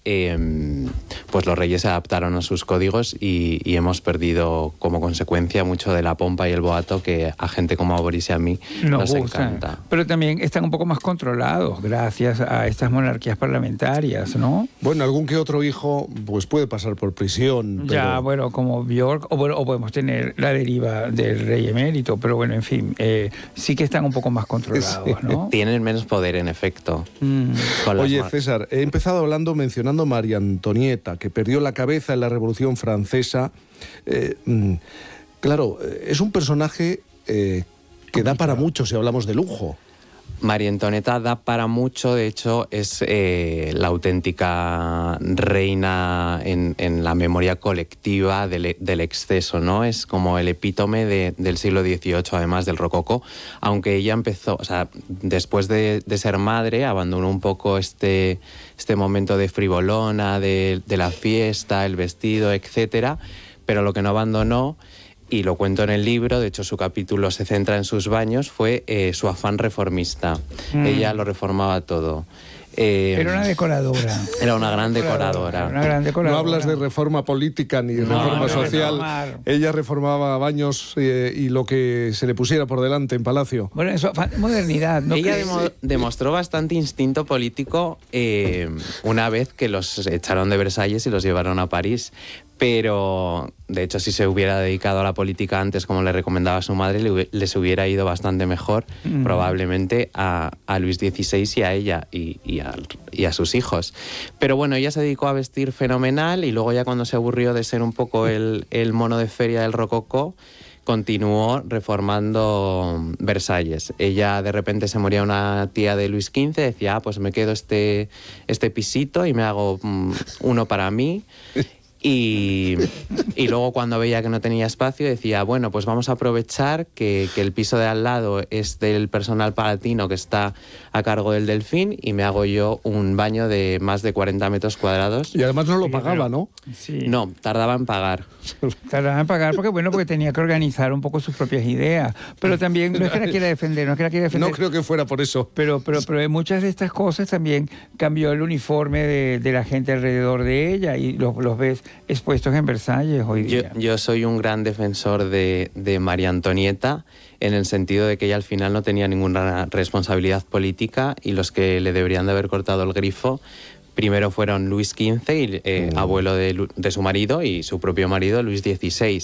pues los reyes se adaptaron a sus códigos y hemos perdido como consecuencia mucho de la pompa y el boato que a gente como a Boris y a mí nos encanta. Pero también están un poco más controlados gracias a estas monarquías parlamentarias, ¿no? Bueno, algún que otro hijo pues puede pasar por prisión. Pero... Ya, bueno, como Björk, o podemos tener la deriva del rey emérito, pero bueno, en fin, sí que están un poco más controlados, ¿no? Tienen menos poder, en efecto. Oye, César, he empezado mencionando a María Antonieta, que perdió la cabeza en la Revolución Francesa. Claro, es un personaje que da para mucho si hablamos de lujo. María Antonieta da para mucho, de hecho es la auténtica reina en la memoria colectiva del exceso, ¿no? Es como el epítome del siglo XVIII, además del rococó, aunque ella empezó, o sea, después de ser madre, abandonó un poco este momento de frivolona, de la fiesta, el vestido, etcétera, pero lo que no abandonó, y lo cuento en el libro, de hecho su capítulo se centra en sus baños, fue su afán reformista. Ella lo reformaba todo. Era una decoradora. Era una gran decoradora. No hablas de reforma política ni reforma social. Ella reformaba baños y lo que se le pusiera por delante en palacio. Bueno, eso, modernidad. ¿No? Ella demostró bastante instinto político una vez que los echaron de Versalles y los llevaron a París. Pero, de hecho, si se hubiera dedicado a la política antes, como le recomendaba su madre, les hubiera ido bastante mejor, probablemente, a Luis XVI y a ella y a sus hijos. Pero bueno, ella se dedicó a vestir fenomenal y luego ya cuando se aburrió de ser un poco el mono de feria del rococó, continuó reformando Versalles. Ella de repente se moría una tía de Luis XV, decía, pues me quedo este pisito y me hago uno para mí. Y luego cuando veía que no tenía espacio decía, bueno, pues vamos a aprovechar que el piso de al lado es del personal palatino que está a cargo del Delfín y me hago yo un baño de más de 40 metros cuadrados. Y además no lo pagaba, ¿no? Sí. No, tardaba en pagar. Tardaba en pagar porque tenía que organizar un poco sus propias ideas. Pero también, no es que la quiera defender, No creo que fuera por eso. Pero en muchas de estas cosas también cambió el uniforme de la gente alrededor de ella y los ves expuestos en Versalles hoy día. Yo soy un gran defensor de María Antonieta en el sentido de que ella al final no tenía ninguna responsabilidad política y los que le deberían de haber cortado el grifo primero fueron Luis XV, abuelo de su marido, y su propio marido, Luis XVI.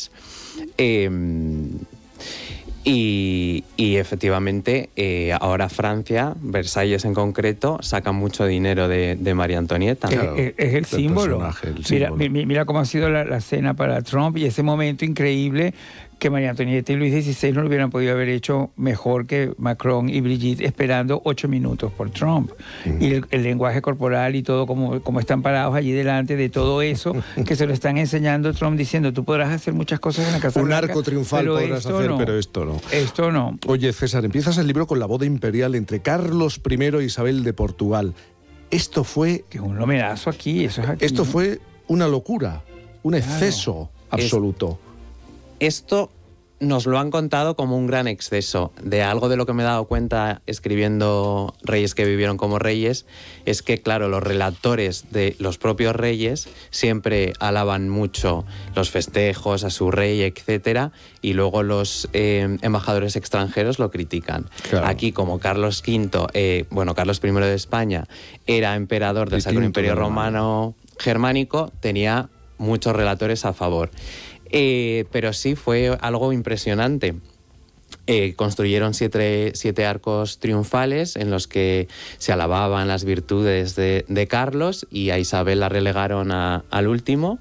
Y efectivamente, ahora Francia, Versalles en concreto, saca mucho dinero de María Antonieta. Claro, es el símbolo. Mira cómo ha sido la cena para Trump y ese momento increíble que María Antonieta y Luis XVI no lo hubieran podido haber hecho mejor que Macron y Brigitte esperando 8 minutos por Trump. Y el lenguaje corporal y todo, como están parados allí delante de todo eso, que se lo están enseñando Trump diciendo, tú podrás hacer muchas cosas en la Casa Blanca. Un arco triunfal podrás hacer, pero esto no. Esto no. Oye, César, empiezas el libro con la boda imperial entre Carlos I e Isabel de Portugal. Esto fue... Que un homenazo aquí, eso es aquí. Esto fue una locura, un exceso absoluto. Esto nos lo han contado como un gran exceso. De algo de lo que me he dado cuenta escribiendo Reyes que vivieron como reyes, es que, claro, los relatores de los propios reyes siempre alaban mucho los festejos a su rey, etcétera, y luego los embajadores extranjeros lo critican. Claro. Aquí, como Carlos V, Carlos I de España, era emperador del Sacro Imperio Romano Germánico, tenía muchos relatores a favor. Pero sí fue algo impresionante. Construyeron siete arcos triunfales en los que se alababan las virtudes de Carlos, y a Isabel la relegaron al último,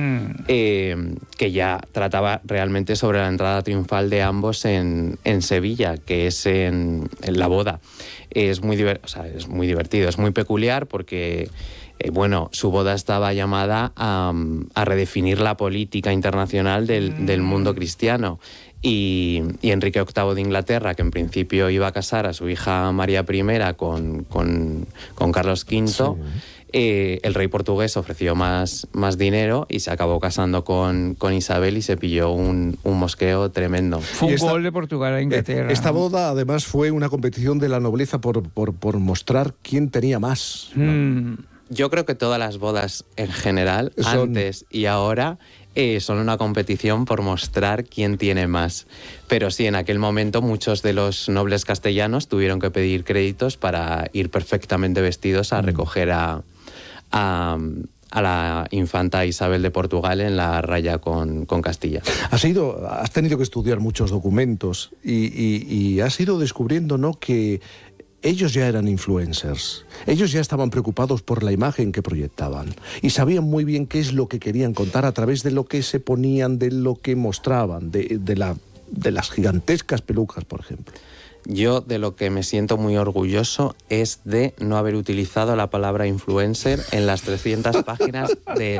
que ya trataba realmente sobre la entrada triunfal de ambos en Sevilla, que es en la boda. Es muy divertido, es muy peculiar porque... su boda estaba llamada a redefinir la política internacional del mundo cristiano. Y Enrique VIII de Inglaterra, que en principio iba a casar a su hija María I con Carlos V, sí. El rey portugués ofreció más dinero y se acabó casando con Isabel y se pilló un mosqueo tremendo. Fue un gol de Portugal a Inglaterra. Esta boda además fue una competición de la nobleza por mostrar quién tenía más, ¿no? Yo creo que todas las bodas en general, antes y ahora, son una competición por mostrar quién tiene más. Pero sí, en aquel momento muchos de los nobles castellanos tuvieron que pedir créditos para ir perfectamente vestidos a recoger a la infanta Isabel de Portugal en la raya con Castilla. Has tenido que estudiar muchos documentos y has ido descubriendo, ¿no?, que ellos ya eran influencers. Ellos ya estaban preocupados por la imagen que proyectaban y sabían muy bien qué es lo que querían contar a través de lo que se ponían, de lo que mostraban, de las gigantescas pelucas, por ejemplo. Yo de lo que me siento muy orgulloso es de no haber utilizado la palabra influencer en las 300 páginas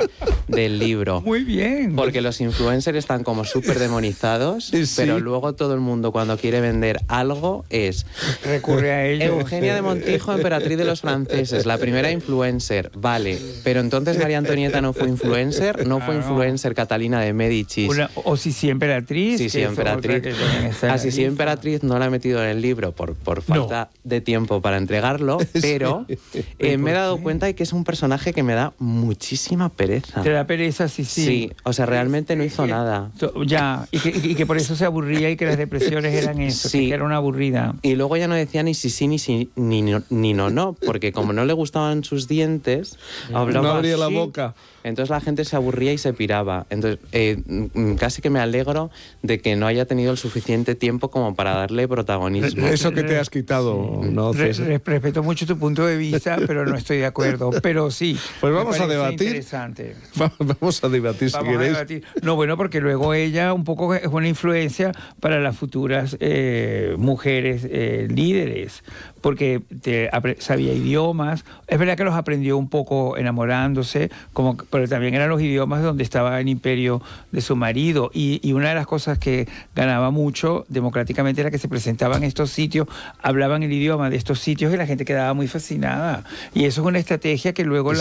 del libro. Muy bien. Porque los influencers están como súper demonizados, sí. Pero luego todo el mundo cuando quiere vender algo recurre a ellos. Eugenia de Montijo, emperatriz de los franceses, la primera influencer, vale. Pero entonces María Antonieta no fue influencer, no fue influencer Catalina de Médicis. O Sisi emperatriz. Sí, emperatriz. A Sisi emperatriz no la he metido en el libro por falta de tiempo para entregarlo, pero me he dado cuenta de que es un personaje que me da muchísima pereza. ¿Te da pereza? Sí. Sí, o sea, realmente no hizo nada. Ya, y que por eso se aburría y que las depresiones eran eso, sí. Que era una aburrida. Y luego ya no decía ni sí, ni no, porque como no le gustaban sus dientes, hablaba no abría así, la boca. Entonces la gente se aburría y se piraba. Entonces, casi que me alegro de que no haya tenido el suficiente tiempo como para darle protagonismo. Eso que te has quitado, ¿no, César? Respeto mucho tu punto de vista, pero no estoy de acuerdo. Pero sí. Pues vamos a debatir. Interesante. Vamos a debatir, si queréis. No, bueno, porque luego ella un poco es una influencia para las futuras mujeres líderes, porque sabía idiomas. Es verdad que los aprendió un poco enamorándose, pero también eran los idiomas donde estaba el imperio de su marido. Y una de las cosas que ganaba mucho democráticamente era que se presentaban estos sitios, hablaban el idioma de estos sitios y la gente quedaba muy fascinada. Y eso es una estrategia que luego,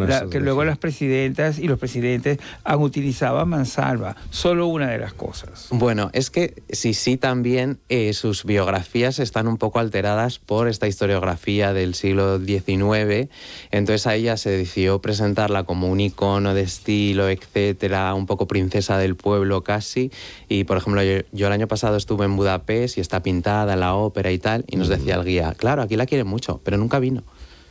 las presidentas y los presidentes han utilizado a mansalva. Solo una de las cosas. Bueno, es que sí también sus biografías están un poco alteradas por esta historiografía del siglo XIX. Entonces a ella se decidió presentarla como un icono de estilo, etcétera, un poco princesa del pueblo casi. Y por ejemplo, yo el año pasado estuve en Budapest y está pintada en la ópera y tal, y nos decía el guía, claro, aquí la quieren mucho, pero nunca vino.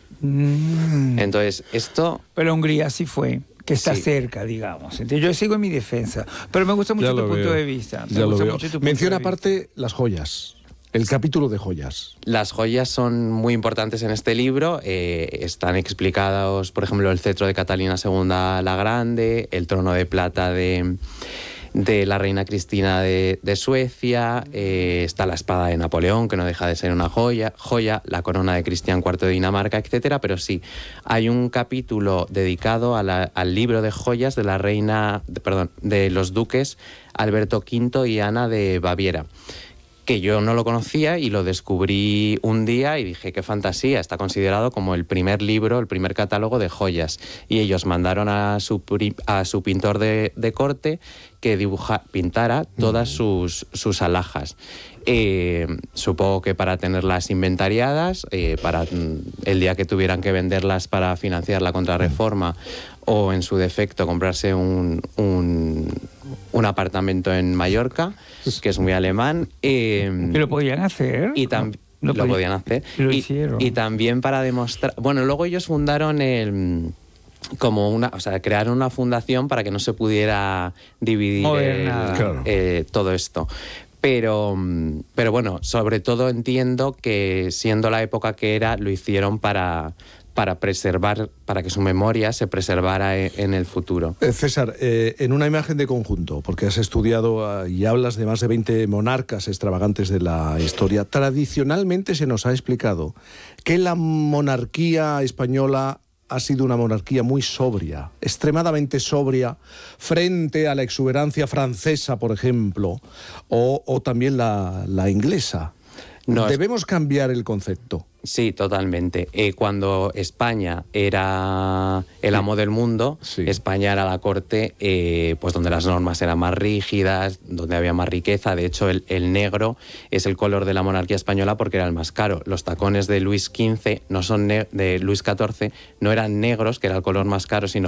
Entonces, esto... Pero Hungría sí fue, que está cerca, digamos. Entonces, yo sigo en mi defensa, pero me gusta mucho tu punto de vista. Menciona aparte las joyas. El capítulo de joyas. Las joyas son muy importantes en este libro. Están explicados, por ejemplo, el cetro de Catalina II la Grande, el trono de plata de la reina Cristina de Suecia, está la espada de Napoleón, que no deja de ser una joya, la corona de Cristian IV de Dinamarca, etcétera. Pero sí, hay un capítulo dedicado al libro de joyas de de los duques Alberto V y Ana de Baviera, que yo no lo conocía y lo descubrí un día y dije, qué fantasía, está considerado como el primer libro, el primer catálogo de joyas. Y ellos mandaron a su pintor de corte que pintara todas sus alhajas. Supongo que para tenerlas inventariadas, para el día que tuvieran que venderlas para financiar la contrarreforma o, en su defecto, comprarse un apartamento en Mallorca, que es muy alemán. ¿Que lo podían hacer? Lo podían hacer. Lo hicieron. Y también para demostrar... Bueno, luego ellos fundaron crearon una fundación para que no se pudiera dividir todo esto. Pero bueno, sobre todo entiendo que, siendo la época que era, lo hicieron para preservar, para que su memoria se preservara en el futuro. César, en una imagen de conjunto, porque has estudiado y hablas de más de 20 monarcas extravagantes de la historia, tradicionalmente se nos ha explicado que la monarquía española ha sido una monarquía muy sobria, extremadamente sobria, frente a la exuberancia francesa, por ejemplo, o también la inglesa. Debemos cambiar el concepto. Sí, totalmente. Cuando España era el amo del mundo, España era la corte pues donde las normas eran más rígidas, donde había más riqueza. De hecho, el negro es el color de la monarquía española porque era el más caro. Los tacones de Luis XV de Luis XIV no eran negros, que era el color más caro, sino